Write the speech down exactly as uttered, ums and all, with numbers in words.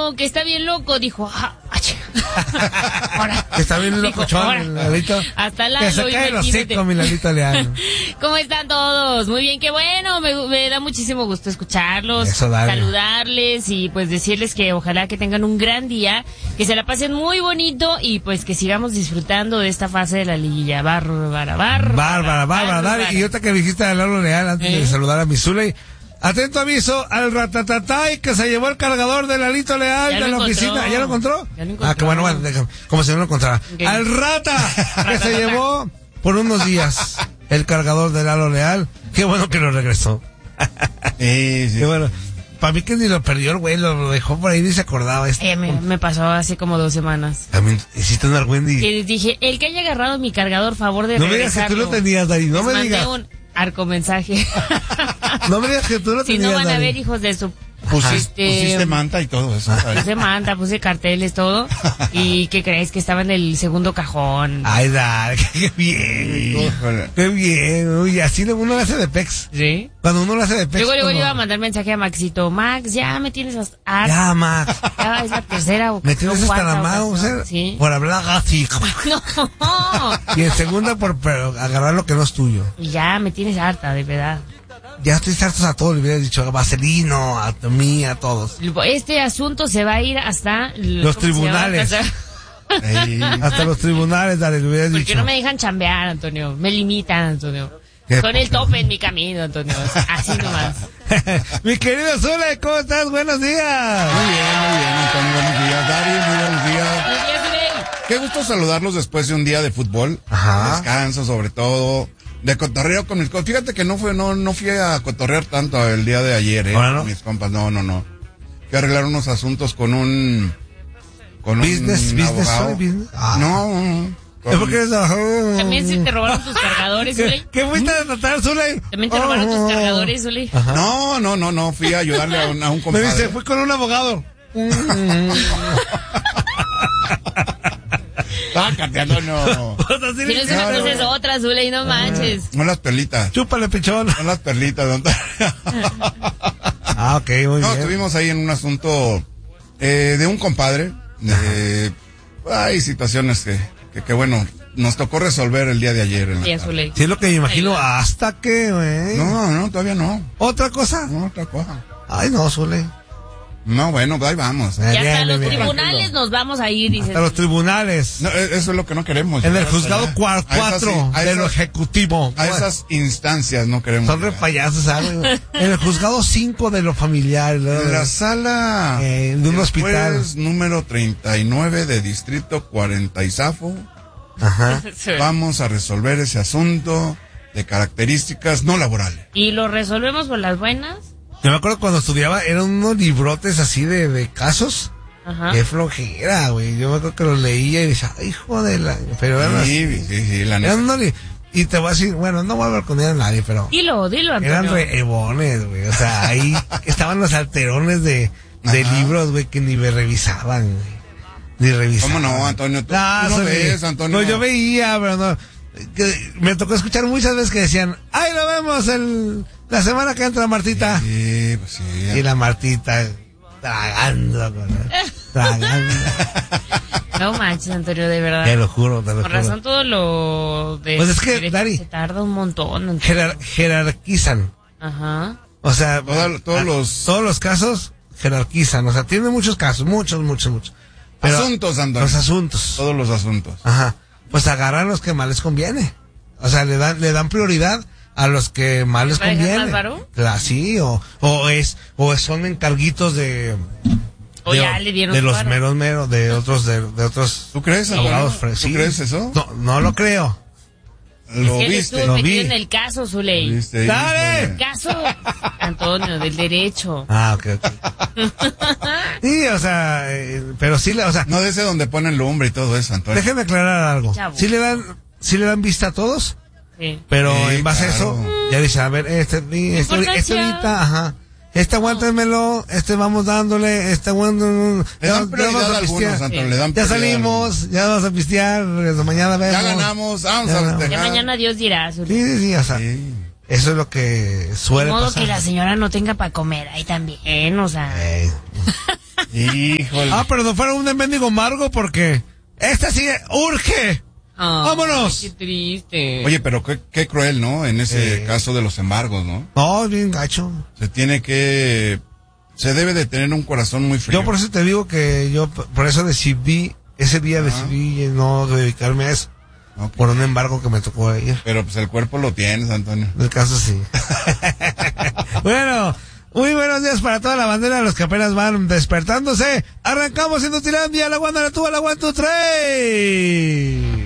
no, que está bien loco, dijo, ah, ahora. Que está bien locochón, Lalito. Hasta Lalo, que se cae los cinco, mi Lalito Leal. ¿Cómo están todos? Muy bien, qué bueno, me, me da muchísimo gusto escucharlos, Eso, saludarles y pues decirles que ojalá que tengan un gran día, que se la pasen muy bonito y pues que sigamos disfrutando de esta fase de la liguilla. Bárbara, bárbara. Bárbara, bárbara, dale. Y ahorita que dijiste a Lalo Leal, antes ¿Eh? de saludar a mi Zuley, atento aviso al ratatatay que se llevó el cargador de Lalito Leal de la encontró. oficina. ¿Ya lo encontró? Ya lo encontró. Ah, que bueno, bueno, déjame, como si no lo encontrara. Okay. Al rata que se llevó por unos días el cargador de Lalo Leal. Qué bueno que lo regresó. Sí, sí. Qué bueno. Para mí que ni lo perdió el güey, lo, lo dejó por ahí ni se acordaba. Este. Eh, me, me pasó hace como dos semanas. También hiciste un argüendi. Que dije, el que haya agarrado mi cargador, favor de no regresarlo. No me digas que tú lo tenías, Dari, no Les me digas. un arco mensaje. No me digas que tú lo si tenías, no van Dari. a ver, hijos de su... Pusiste, pusiste manta y todo eso. Puse manta, puse carteles, todo. ¿Y qué crees? Que estaba en el segundo cajón. Ay, Dar, qué bien. Qué bien. Uy, así uno lo hace de pex. ¿Sí? Cuando uno lo hace de pex. Luego, luego como... le iba a mandar mensaje a Maxito. Max, ya me tienes hasta... Ya, Max. Ya es la tercera o me tienes hasta la mano, ¿sí? Por hablar así. No. Y en segunda por pero, agarrar lo que no es tuyo. Y ya me tienes harta, de verdad. Ya estoy hartos a todos, le hubiera dicho a Vaselino, a mí, a todos. Este asunto se va a ir hasta... Los tribunales. Ey, hasta los tribunales, dale, le hubiera dicho. Porque no me dejan chambear, Antonio. Me limitan, Antonio. Son el tope en mi camino, Antonio. Así nomás. Mi querido Zule, ¿cómo estás? Buenos días. Muy bien, muy bien, Antonio. Buenos días, Dari. Muy buenos días. Buenos días, Zule. Qué gusto saludarlos después de un día de fútbol. Ajá. Descanso, sobre todo. De cotorreo con mis compas. Fíjate que no fue, no, no fui a cotorrear tanto el día de ayer, eh. ¿Ahora no? Con mis compas, no, no, no. Fui a arreglar unos asuntos con un, con business, un business, abogado. Business. Ah. No. Es porque eres oh. También se te robaron tus cargadores, Zule. ¿Qué fuiste a tratar, Zule? También te robaron tus cargadores, Zule. No, no, no, no. Fui a ayudarle a un, a un compadre. Me dice, fui con un abogado. Sácate, Antonio. Si no es una cosa es otra, Zule, y no manches. Son las perlitas. Chúpale, pichón. Son las perlitas, don Ah, ok, muy no, bien. No, estuvimos ahí en un asunto eh, de un compadre. Eh, hay situaciones que, que, que, bueno, nos tocó resolver el día de ayer. En sí, la Zule. Sí, es lo que me imagino. ¿Hasta qué, güey? No, no, todavía no. ¿Otra cosa? No, otra cosa. Ay, no, Zule. No, bueno, pues ahí vamos. Y hasta bien, los bien, tribunales bien. Nos vamos a ir, dices. Hasta los tribunales. No, eso es lo que no queremos. En el juzgado cuatro de lo ejecutivo. A esas instancias no queremos. Son re payasos, ¿sabes? En el juzgado cinco de lo familiar. ¿no? En la sala eh, de un hospital. Número treinta y nueve de Distrito cuarenta y Zafo. Ajá. Sí. Vamos a resolver ese asunto de características no laborales. ¿Y lo resolvemos por las buenas? Yo me acuerdo cuando estudiaba, eran unos librotes así de, de casos. Ajá. Qué flojera, güey. Yo me acuerdo que los leía y decía, ay, hijo de la... Pero eran sí, así, sí, sí, la eran unos li... Y te voy a decir, bueno, no voy a hablar con ella a nadie, pero... Dilo, dilo, Antonio. Eran rebones, güey. O sea, ahí estaban los alterones de, de libros, güey, que ni me revisaban, güey. Ni revisaban. ¿Cómo no, Antonio? ¿Tú, no, tú no soy... ves, Antonio? No, yo veía, pero no... Que me tocó escuchar muchas veces que decían, ay, lo vemos el... la semana que entra Martita. Sí, pues sí. Y la Martita tragando, tragando. No manches, Antonio, de verdad. Te lo juro, te lo Por juro. razón todo lo de... Pues es que, Dari, se tarda un montón. Jerar, jerarquizan. Ajá. O sea, Todo, todos a, los... todos los casos jerarquizan. O sea, tiene muchos casos, muchos, muchos, muchos. Pero asuntos, Antonio. Los asuntos. Todos los asuntos. Ajá. Pues agarran los que más les conviene. O sea, le dan, le dan prioridad a los que más les conviene. ¿Más varón? Claro, sí, o, o es, o son encarguitos de, o de, ya le dieron de los varón. meros meros, de otros, de, de otros. ¿Tú crees, abogados? ¿Tú Sí. crees eso? No, no lo creo. Lo es que viste. Lo vi. metido en el caso, Zuley. ¿Viste? ¡Dale! El caso, Antonio, del derecho. Ah, ok, ok. Sí, o sea, eh, pero sí, le, o sea. No de ese donde ponen lumbre y todo eso, Antonio. Déjeme aclarar algo. Chavo. Sí le dan, sí le dan vista a todos, Sí. pero Sí, en base claro. a eso, ya dice, a ver, este, este, este Importancia. ahorita, ajá. Este aguántenmelo, este vamos dándole, este aguántenlo. Le dan prioridad a algunos, Antonio, le dan Ya prioridad a salimos, ya vamos a pistear, regreso, mañana vemos. Ya ganamos, vamos Ya a ganamos. festejar. Ya mañana Dios dirá, Zuley. Sí, sí, sí, o sea, Sí. eso es lo que De suele modo pasar. que la señora no tenga para comer ahí también, o sea. Eh, Híjole. Ah, pero no fuera un mendigo amargo porque esta sí urge. Oh, ¡vámonos! Qué triste. Oye, pero qué, qué cruel, ¿no? En ese Eh. caso de los embargos, ¿no? No, bien gacho. Se tiene que... Se debe de tener un corazón muy frío. Yo por eso te digo que yo, por eso decidí, ese día decidí no dedicarme a eso. Okay. Por un embargo que me tocó a ella. Pero pues el cuerpo lo tienes, Antonio. En el caso sí. Bueno, muy buenos días para toda la bandera de los que apenas van despertándose. Arrancamos en Tutilandia, la Guanda, la Tuba, la One, two, three.